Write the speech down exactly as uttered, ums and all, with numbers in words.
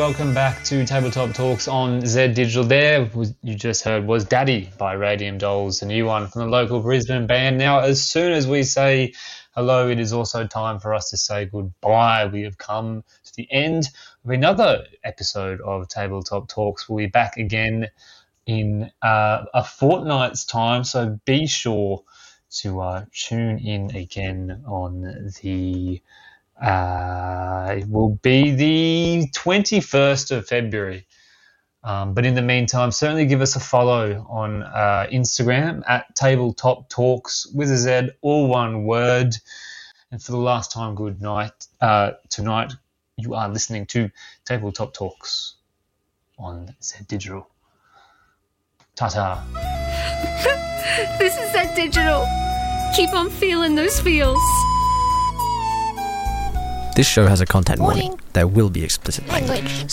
welcome back to Tabletop Talks on Z Digital. There, was, you just heard, was Daddy by Radium Dolls, a new one from the local Brisbane band. Now, as soon as we say hello, it is also time for us to say goodbye. We have come to the end of another episode of Tabletop Talks. We'll be back again in uh, a fortnight's time, so be sure to uh, tune in again on the... Uh, it will be the twenty-first of February. Um, but in the meantime, certainly give us a follow on uh, Instagram at Tabletop Talks with a Z, all one word. And for the last time, good night. Uh, tonight, you are listening to Tabletop Talks on Z Digital. Ta-ta. This is Z Digital. Keep on feeling those feels. This show has a content warning. There will be explicit language.